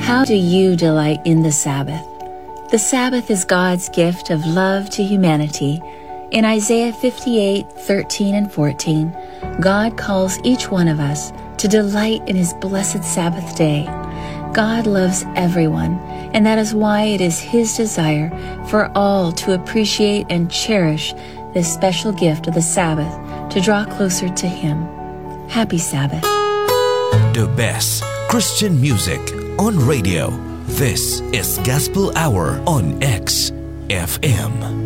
How do you delight in the Sabbath? The Sabbath is God's gift of love to humanity. In Isaiah 58:13 and 14, God calls each one of us to delight in His blessed Sabbath day. God loves everyone, and that is why it is His desire for all to appreciate and cherish this special gift of the Sabbath to draw closer to Him. Happy Sabbath. The best Christian music on radio. This is Gospel Hour on X FM.